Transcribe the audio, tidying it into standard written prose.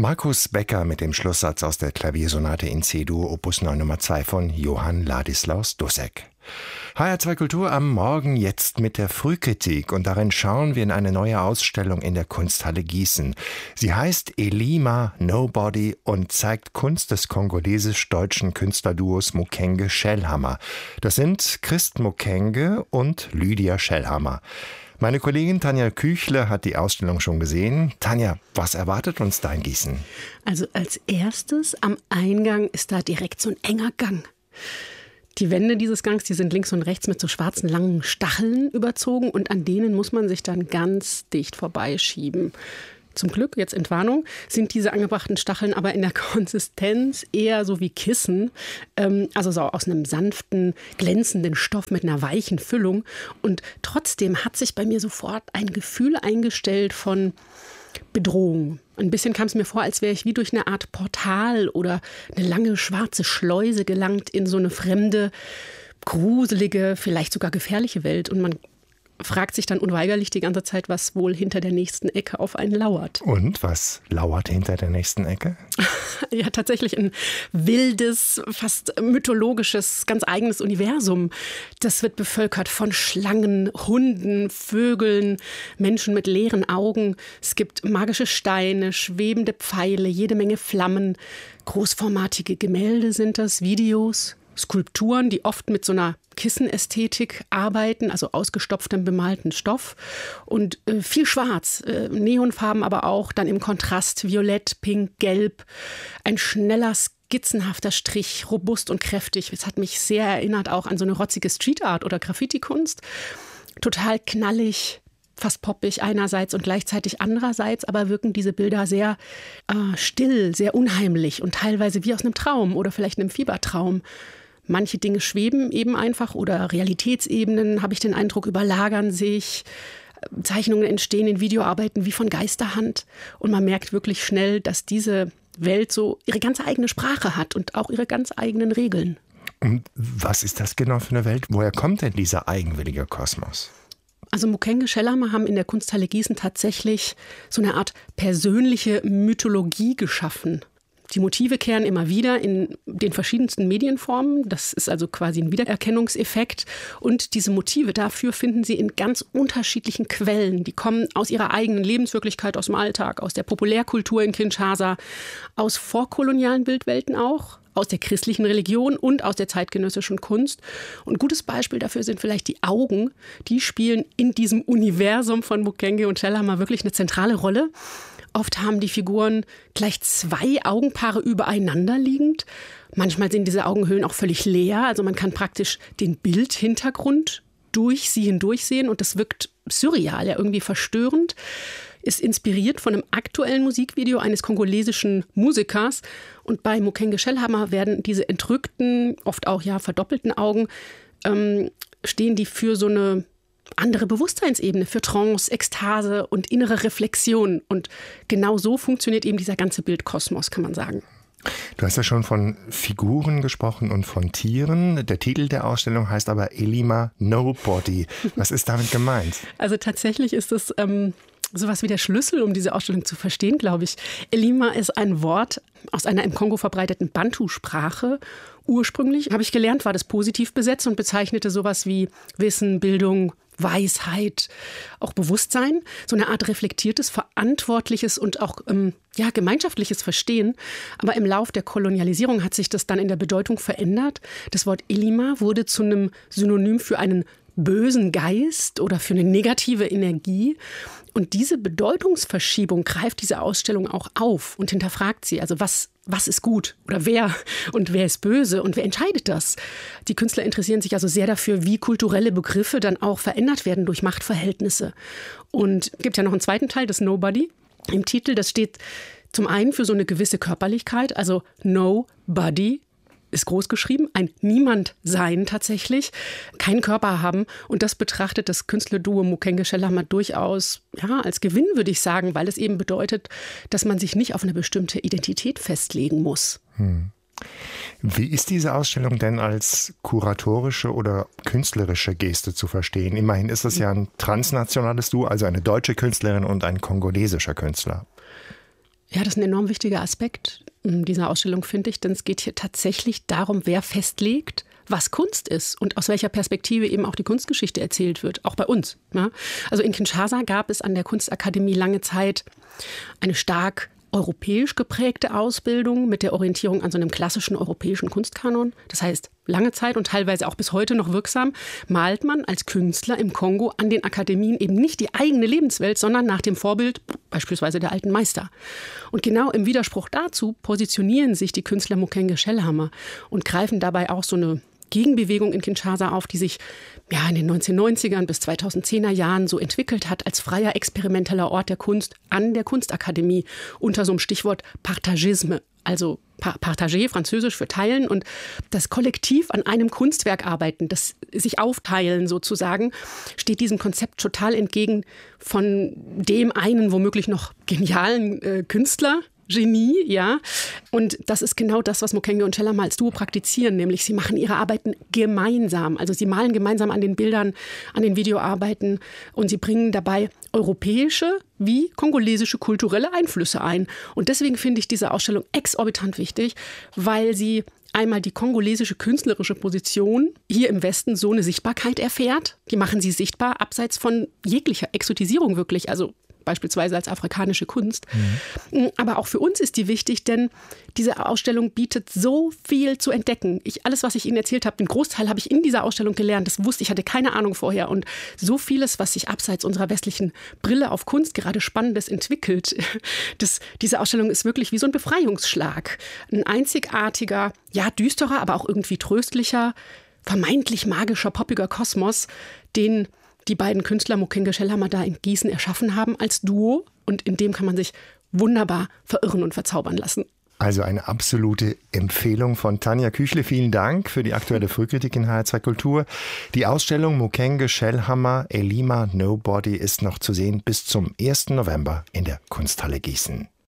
Markus Becker mit dem Schlusssatz aus der Klaviersonate in C-Dur Opus 9 Nummer 2 von Johann Ladislaus Dussek. HR2 Kultur am Morgen jetzt mit der Frühkritik und darin schauen wir in eine neue Ausstellung in der Kunsthalle Gießen. Sie heißt Elima Nobody und zeigt Kunst des kongolesisch-deutschen Künstlerduos Mukenge Shellhammer. Das sind Christ Mukenge und Lydia Shellhammer. Meine Kollegin Tanja Küchle hat die Ausstellung schon gesehen. Tanja, was erwartet uns da in Gießen? Also als erstes am Eingang ist da direkt so ein enger Gang. Die Wände dieses Gangs, die sind links und rechts mit so schwarzen langen Stacheln überzogen und an denen muss man sich dann ganz dicht vorbeischieben. Zum Glück, jetzt Entwarnung, sind diese angebrachten Stacheln aber in der Konsistenz eher so wie Kissen, also so aus einem sanften, glänzenden Stoff mit einer weichen Füllung. Und trotzdem hat sich bei mir sofort ein Gefühl eingestellt von Bedrohung. Ein bisschen kam es mir vor, als wäre ich wie durch eine Art Portal oder eine lange schwarze Schleuse gelangt in so eine fremde, gruselige, vielleicht sogar gefährliche Welt. Und man fragt sich dann unweigerlich die ganze Zeit, was wohl hinter der nächsten Ecke auf einen lauert. Und was lauert hinter der nächsten Ecke? Ja, tatsächlich ein wildes, fast mythologisches, ganz eigenes Universum. Das wird bevölkert von Schlangen, Hunden, Vögeln, Menschen mit leeren Augen. Es gibt magische Steine, schwebende Pfeile, jede Menge Flammen. Großformatige Gemälde sind das, Videos, Skulpturen, die oft mit so einer Kissenästhetik arbeiten, also ausgestopftem, bemalten Stoff und viel Schwarz, Neonfarben aber auch, dann im Kontrast Violett, Pink, Gelb, ein schneller, skizzenhafter Strich, robust und kräftig. Es hat mich sehr erinnert auch an so eine rotzige Street Art oder Graffiti-Kunst. Total knallig, fast poppig einerseits und gleichzeitig andererseits, aber wirken diese Bilder sehr still, sehr unheimlich und teilweise wie aus einem Traum oder vielleicht einem Fiebertraum. Manche Dinge schweben eben einfach oder Realitätsebenen, habe ich den Eindruck, überlagern sich. Zeichnungen entstehen in Videoarbeiten wie von Geisterhand. Und man merkt wirklich schnell, dass diese Welt so ihre ganz eigene Sprache hat und auch ihre ganz eigenen Regeln. Und was ist das genau für eine Welt? Woher kommt denn dieser eigenwillige Kosmos? Also Mukenge Shellhammer haben in der Kunsthalle Gießen tatsächlich so eine Art persönliche Mythologie geschaffen. Die Motive kehren immer wieder in den verschiedensten Medienformen. Das ist also quasi ein Wiedererkennungseffekt. Und diese Motive dafür finden Sie in ganz unterschiedlichen Quellen. Die kommen aus ihrer eigenen Lebenswirklichkeit, aus dem Alltag, aus der Populärkultur in Kinshasa, aus vorkolonialen Bildwelten auch, aus der christlichen Religion und aus der zeitgenössischen Kunst. Und ein gutes Beispiel dafür sind vielleicht die Augen. Die spielen in diesem Universum von Mukenge und Shellhammer wirklich eine zentrale Rolle. Oft haben die Figuren gleich zwei Augenpaare übereinander liegend. Manchmal sind diese Augenhöhlen auch völlig leer. Also man kann praktisch den Bildhintergrund durch sie hindurch sehen. Und das wirkt surreal, ja irgendwie verstörend. Ist inspiriert von einem aktuellen Musikvideo eines kongolesischen Musikers. Und bei Mukenge Shellhammer werden diese entrückten, oft auch ja verdoppelten Augen, stehen die für so eine andere Bewusstseinsebene, für Trance, Ekstase und innere Reflexion. Und genau so funktioniert eben dieser ganze Bildkosmos, kann man sagen. Du hast ja schon von Figuren gesprochen und von Tieren. Der Titel der Ausstellung heißt aber Elima Nobody. Was ist damit gemeint? Also tatsächlich ist es sowas wie der Schlüssel, um diese Ausstellung zu verstehen, glaube ich. Elima ist ein Wort aus einer im Kongo verbreiteten Bantu-Sprache. Ursprünglich, habe ich gelernt, war das positiv besetzt und bezeichnete sowas wie Wissen, Bildung, Weisheit, auch Bewusstsein, so eine Art reflektiertes, verantwortliches und auch gemeinschaftliches Verstehen. Aber im Lauf der Kolonialisierung hat sich das dann in der Bedeutung verändert. Das Wort Elima wurde zu einem Synonym für einen bösen Geist oder für eine negative Energie. Und diese Bedeutungsverschiebung greift diese Ausstellung auch auf und hinterfragt sie. Also was ist gut oder wer und wer ist böse und wer entscheidet das? Die Künstler interessieren sich also sehr dafür, wie kulturelle Begriffe dann auch verändert werden durch Machtverhältnisse. Und es gibt ja noch einen zweiten Teil, das Nobody im Titel. Das steht zum einen für so eine gewisse Körperlichkeit, also Nobody ist groß geschrieben, ein Niemand-Sein tatsächlich, keinen Körper haben. Und das betrachtet das Künstlerduo Mukenge Shellhammer durchaus als Gewinn, würde ich sagen, weil es eben bedeutet, dass man sich nicht auf eine bestimmte Identität festlegen muss. Wie ist diese Ausstellung denn als kuratorische oder künstlerische Geste zu verstehen? Immerhin ist es ja ein transnationales Duo, also eine deutsche Künstlerin und ein kongolesischer Künstler. Ja, das ist ein enorm wichtiger Aspekt dieser Ausstellung, finde ich, denn es geht hier tatsächlich darum, wer festlegt, was Kunst ist und aus welcher Perspektive eben auch die Kunstgeschichte erzählt wird, auch bei uns. Ja? Also in Kinshasa gab es an der Kunstakademie lange Zeit eine stark europäisch geprägte Ausbildung mit der Orientierung an so einem klassischen europäischen Kunstkanon. Das heißt, lange Zeit und teilweise auch bis heute noch wirksam, malt man als Künstler im Kongo an den Akademien eben nicht die eigene Lebenswelt, sondern nach dem Vorbild beispielsweise der alten Meister. Und genau im Widerspruch dazu positionieren sich die Künstler Mokenge Shellhammer und greifen dabei auch so eine Gegenbewegung in Kinshasa auf, die sich in den 1990ern bis 2010er Jahren so entwickelt hat als freier experimenteller Ort der Kunst an der Kunstakademie unter so einem Stichwort Partagisme, also partager, französisch für teilen und das Kollektiv an einem Kunstwerk arbeiten, das sich aufteilen sozusagen, steht diesem Konzept total entgegen von dem einen womöglich noch genialen Künstler, Genie, ja. Und das ist genau das, was Mokenge und Shellhammer als Duo praktizieren, nämlich sie machen ihre Arbeiten gemeinsam. Also sie malen gemeinsam an den Bildern, an den Videoarbeiten und sie bringen dabei europäische wie kongolesische kulturelle Einflüsse ein. Und deswegen finde ich diese Ausstellung exorbitant wichtig, weil sie einmal die kongolesische künstlerische Position hier im Westen so eine Sichtbarkeit erfährt. Die machen sie sichtbar, abseits von jeglicher Exotisierung wirklich, also beispielsweise als afrikanische Kunst. Aber auch für uns ist die wichtig, denn diese Ausstellung bietet so viel zu entdecken. Alles, was ich Ihnen erzählt habe, den Großteil habe ich in dieser Ausstellung gelernt. Das wusste ich, hatte keine Ahnung vorher. Und so vieles, was sich abseits unserer westlichen Brille auf Kunst gerade Spannendes entwickelt. Diese Ausstellung ist wirklich wie so ein Befreiungsschlag. Ein einzigartiger, düsterer, aber auch irgendwie tröstlicher, vermeintlich magischer, poppiger Kosmos, den die beiden Künstler Mokenge Shellhammer da in Gießen erschaffen haben als Duo. Und in dem kann man sich wunderbar verirren und verzaubern lassen. Also eine absolute Empfehlung von Tanja Küchle. Vielen Dank für die aktuelle Frühkritik in HR2 Kultur. Die Ausstellung Mokenge Shellhammer, Elima Nobody ist noch zu sehen bis zum 1. November in der Kunsthalle Gießen.